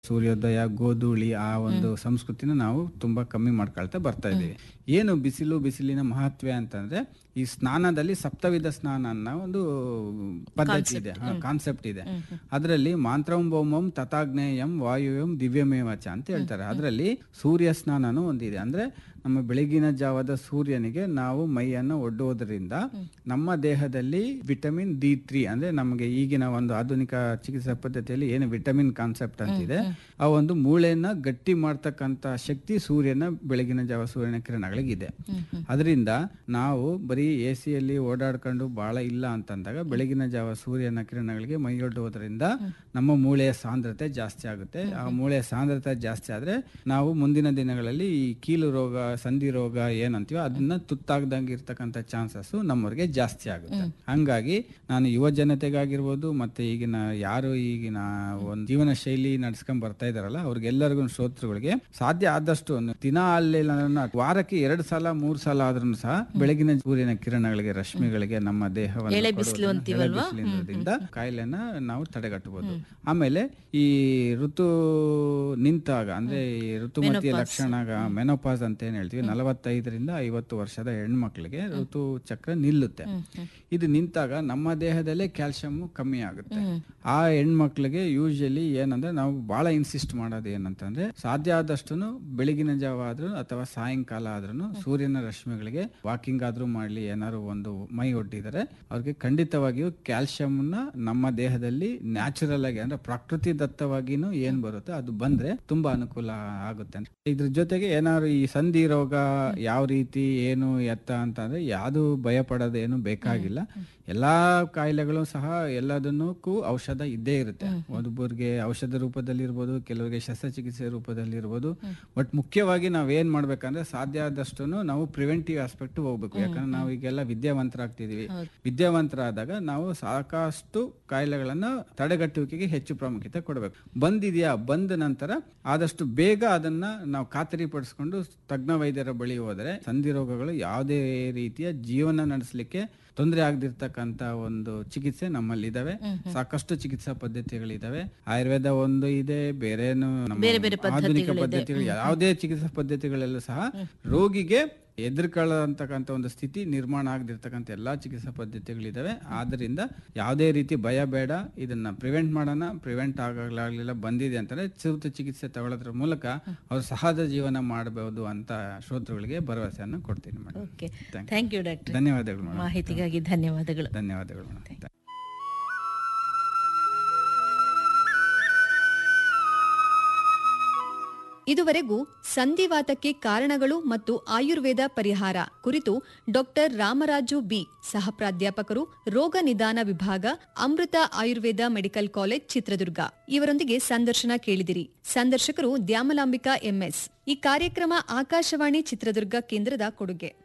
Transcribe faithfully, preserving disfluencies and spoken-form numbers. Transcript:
ಸೂರ್ಯೋದಯ, ಗೋಧೂಳಿ ಆ ಒಂದು ಸಂಸ್ಕೃತಿನ ನಾವು ತುಂಬಾ ಕಮ್ಮಿ ಮಾಡ್ಕೊಳ್ತಾ ಬರ್ತಾ ಇದೀವಿ. ಏನು ಬಿಸಿಲು ಬಿಸಿಲಿನ ಮಹತ್ವ ಅಂತಂದ್ರೆ ಈ ಸ್ನಾನದಲ್ಲಿ ಸಪ್ತವಿಧ ಸ್ನಾನ ಅನ್ನೋ ಒಂದು ಪದ್ಧತಿ ಇದೆ, ಕಾನ್ಸೆಪ್ಟ್ ಇದೆ. ಅದರಲ್ಲಿ ಮಾಂತ್ರಂ ಭೌಮಂ ತಥಾಗ್ನೇಯಂ ವಾಯುವ್ಯಂ ದಿವ್ಯಮೇವಚ ಅಂತ ಹೇಳ್ತಾರೆ. ಅದರಲ್ಲಿ ಸೂರ್ಯ ಸ್ನಾನನೂ ಒಂದಿದೆ. ಅಂದ್ರೆ ನಮ್ಮ ಬೆಳಗಿನ ಜಾವದ ಸೂರ್ಯನಿಗೆ ನಾವು ಮೈಯನ್ನು ಒಡ್ಡುವುದರಿಂದ ನಮ್ಮ ದೇಹದಲ್ಲಿ ವಿಟಮಿನ್ ಡಿ ತ್ರೀ ಅಂದ್ರೆ ನಮಗೆ ಈಗಿನ ಒಂದು ಆಧುನಿಕ ಚಿಕಿತ್ಸಾ ಪದ್ಧತಿಯಲ್ಲಿ ಏನು ವಿಟಮಿನ್ ಕಾನ್ಸೆಪ್ಟ್ ಅಂತಿದೆ, ಆ ಒಂದು ಮೂಳೆಯನ್ನ ಗಟ್ಟಿ ಮಾಡ್ತಕ್ಕಂತ ಶಕ್ತಿ ಸೂರ್ಯನ ಬೆಳಗಿನ ಜಾವ ಸೂರ್ಯನ ಕಿರಣಗಳಿಗಿದೆ. ಅದರಿಂದ ನಾವು ಬರೀ ಎ ಸಿಯಲ್ಲಿ ಓಡಾಡ್ಕೊಂಡು ಬಹಳ ಇಲ್ಲ ಅಂತಂದಾಗ ಬೆಳಗಿನ ಜಾವ ಸೂರ್ಯನ ಕಿರಣಗಳಿಗೆ ಮೈಯೊಡ್ಡುವುದರಿಂದ ನಮ್ಮ ಮೂಳೆಯ ಸಾಂದ್ರತೆ ಜಾಸ್ತಿ ಆಗುತ್ತೆ. ಆ ಮೂಳೆಯ ಸಾಂದ್ರತೆ ಜಾಸ್ತಿ ಆದ್ರೆ ನಾವು ಮುಂದಿನ ದಿನಗಳಲ್ಲಿ ಈ ಕೀಲು ರೋಗ, ಸಂಧಿ ರೋಗ ಏನಂತೀವೋ ಅದನ್ನ ತುತ್ತಾಗ್ದಂಗೆ ಇರ್ತಕ್ಕಂಥ ಚಾನ್ಸಸ್ ನಮ್ಮವ್ರಿಗೆ ಜಾಸ್ತಿ ಆಗುತ್ತೆ. ಹಂಗಾಗಿ ನಾನು ಯುವ ಜನತೆಗಾಗಿರ್ಬೋದು ಮತ್ತೆ ಈಗಿನ ಯಾರು ಈಗಿನ ಒಂದು ಜೀವನ ಶೈಲಿ ನಡ್ಸ್ಕೊಂಡ್ ಬರ್ತಾ ಇದಾರಲ್ಲ ಅವ್ರಿಗೆಲ್ಲರಿಗೂ ಶ್ರೋತೃಗಳಿಗೆ ಸಾಧ್ಯ ಆದಷ್ಟು ದಿನ ಅಲ್ಲಿ ವಾರಕ್ಕೆ ಎರಡು ಸಲ ಮೂರ್ ಸಲ ಆದ್ರೂ ಸಹ ಬೆಳಗಿನ ಸೂರ್ಯನ ಕಿರಣಗಳಿಗೆ, ರಶ್ಮಿಗಳಿಗೆ ನಮ್ಮ ದೇಹವನ್ನು ಕಾಯಿಲೆನ ನಾವು ತಡೆಗಟ್ಟಬಹುದು. ಆಮೇಲೆ ಈ ಋತು ನಿಂತಾಗ ಅಂದ್ರೆ ಈ ಋತುಮತಿಯ ಲಕ್ಷಣ ಮೆನೋಪಾಸ್ ಅಂತ ಏನ್ ಹೇಳ್ತೀವಿ, ನಲವತ್ತೈದರಿಂದ ಐವತ್ತು ವರ್ಷದ ಹೆಣ್ಮಕ್ಳಿಗೆ ಋತು ಚಕ್ರ ನಿಲ್ಲುತ್ತೆ. ಇದು ನಿಂತಾಗ ನಮ್ಮ ದೇಹದಲ್ಲೇ ಕ್ಯಾಲ್ಸಿಯಂ ಕಮ್ಮಿ ಆಗುತ್ತೆ. ಆ ಹೆಣ್ಮಕ್ಳಿಗೆ ಯೂಶಲಿ ಏನಂದ್ರೆ ನಾವು ಬಹಳ ಇನ್ಸಿಸ್ಟ್ ಮಾಡೋದು ಏನಂತಂದ್ರೆ ಸಾಧ್ಯ ಆದಷ್ಟು ಬೆಳಗಿನ ಜಾವ ಆದ್ರೂ ಅಥವಾ ಸಾಯಂಕಾಲ ಆದ್ರೂ ಸೂರ್ಯನ ರಶ್ಮಿಗಳಿಗೆ ವಾಕಿಂಗ್ ಆದ್ರೂ ಮಾಡ್ಲಿ, ಏನಾದ್ರು ಒಂದು ಮೈ ಒಡ್ಡಿದರೆ ಅವ್ರಿಗೆ ಖಂಡಿತವಾಗಿಯೂ ಕ್ಯಾಲ್ಸಿಯಂ ನಮ್ಮ ದೇಹದಲ್ಲಿ ನ್ಯಾಚುರಲ್ ಆಗಿ ಅಂದ್ರೆ ಪ್ರಕೃತಿ ದತ್ತವಾಗಿನೂ ಏನ್ ಬರುತ್ತೆ ಅದು ಬಂದ್ರೆ ತುಂಬಾ ಅನುಕೂಲ ಆಗುತ್ತೆ. ಇದ್ರ ಜೊತೆಗೆ ಏನಾದ್ರು ಈ ಸಂಧಿ ರೋಗ ಯಾವ ರೀತಿ ಏನು ಎತ್ತ ಅಂತಂದ್ರೆ ಯಾವ್ದು ಭಯ ಪಡೋದೇನು ಬೇಕಾಗಿಲ್ಲ. ಎಲ್ಲಾ ಕಾಯಿಲೆಗಳು ಸಹ ಎಲ್ಲದನ್ನಕ್ಕೂ ಔಷಧ ಇದ್ದೇ ಇರುತ್ತೆ. ಒಬ್ಬರಿಗೆ ಔಷಧ ರೂಪದಲ್ಲಿ ಇರ್ಬೋದು, ಕೆಲವರಿಗೆ ಶಸ್ತ್ರಚಿಕಿತ್ಸೆ ರೂಪದಲ್ಲಿ ಇರ್ಬೋದು. ಬಟ್ ಮುಖ್ಯವಾಗಿ ನಾವ್ ಏನ್ ಮಾಡ್ಬೇಕಂದ್ರೆ ಸಾಧ್ಯ ಆದಷ್ಟು ನಾವು ಪ್ರಿವೆಂಟಿವ್ ಆಸ್ಪೆಕ್ಟ್ ಹೋಗ್ಬೇಕು. ಯಾಕಂದ್ರೆ ನಾವು ಈಗೆಲ್ಲ ವಿದ್ಯಾವಂತರಾಗ್ತಿದೀವಿ. ವಿದ್ಯಾವಂತರಾದಾಗ ನಾವು ಸಾಕಷ್ಟು ಕಾಯಿಲೆಗಳನ್ನ ತಡೆಗಟ್ಟುವಿಕೆಗೆ ಹೆಚ್ಚು ಪ್ರಾಮುಖ್ಯತೆ ಕೊಡಬೇಕು. ಬಂದಿದ್ಯಾ, ಬಂದ ನಂತರ ಆದಷ್ಟು ಬೇಗ ಅದನ್ನ ನಾವು ಖಾತರಿ ಪಡಿಸ್ಕೊಂಡು ತಜ್ಞ ವೈದ್ಯರ ಬಳಿ ಹೋದರೆ ಸಂಧಿ ರೋಗಗಳು ಯಾವುದೇ ರೀತಿಯ ಜೀವನ ನಡೆಸಲಿಕ್ಕೆ ತೊಂದರೆ ಆಗದಿರ್ತಕ್ಕಂತ ಒಂದು ಚಿಕಿತ್ಸೆ ನಮ್ಮಲ್ಲಿ ಇದಾವೆ. ಸಾಕಷ್ಟು ಚಿಕಿತ್ಸಾ ಪದ್ಧತಿಗಳಿದಾವೆ. ಆಯುರ್ವೇದ ಒಂದು ಇದೆ, ಬೇರೇನು ಆಧುನಿಕ ಪದ್ಧತಿಗಳು, ಯಾವುದೇ ಚಿಕಿತ್ಸಾ ಪದ್ಧತಿಗಳಲ್ಲೂ ಸಹ ರೋಗಿಗೆ ಎದುರ್ಕೊಳ್ಳತಕ್ಕಂಥ ಒಂದು ಸ್ಥಿತಿ ನಿರ್ಮಾಣ ಆಗದಿರ್ತಕ್ಕಂಥ ಎಲ್ಲಾ ಚಿಕಿತ್ಸಾ ಪದ್ಧತಿಗಳಿದಾವೆ. ಆದ್ರಿಂದ ಯಾವುದೇ ರೀತಿ ಭಯ ಬೇಡ. ಇದನ್ನ ಪ್ರಿವೆಂಟ್ ಮಾಡೋಣ. ಪ್ರಿವೆಂಟ್ ಆಗಲಾಗ್ಲಿಲ್ಲ, ಬಂದಿದೆ ಅಂತಂದ್ರೆ ಸೂಕ್ತ ಚಿಕಿತ್ಸೆ ತಗೊಳ್ಳೋದ್ರ ಮೂಲಕ ಅವ್ರು ಸಹಜ ಜೀವನ ಮಾಡಬಹುದು ಅಂತ ಶ್ರೋತೃಗಳಿಗೆ ಭರವಸೆಯನ್ನು ಕೊಡ್ತೀನಿ ಮೇಡಮ್. Thank you doctor. ಧನ್ಯವಾದಗಳು ಮೇಡಮ್. ಮಾಹಿತಿಗಾಗಿ ಧನ್ಯವಾದಗಳು. ಧನ್ಯವಾದಗಳು ಮೇಡಮ್. ಇದುವರೆಗೂ ಸಂಧಿವಾತಕ್ಕೆ ಕಾರಣಗಳು ಮತ್ತು ಆಯುರ್ವೇದ ಪರಿಹಾರ ಕುರಿತು ಡಾಕ್ಟರ್ ರಾಮರಾಜು ಬಿ, ಸಹ ಪ್ರಾಧ್ಯಾಪಕರು, ರೋಗ ನಿದಾನ ವಿಭಾಗ, ಅಮೃತ ಆಯುರ್ವೇದ ಮೆಡಿಕಲ್ ಕಾಲೇಜ್, ಚಿತ್ರದುರ್ಗ ಇವರೊಂದಿಗೆ ಸಂದರ್ಶನ ಕೇಳಿದಿರಿ. ಸಂದರ್ಶಕರು ದ್ಯಾಮಲಾಂಬಿಕಾ ಎಂಎಸ್. ಈ ಕಾರ್ಯಕ್ರಮ ಆಕಾಶವಾಣಿ ಚಿತ್ರದುರ್ಗ ಕೇಂದ್ರದ ಕೊಡುಗೆ.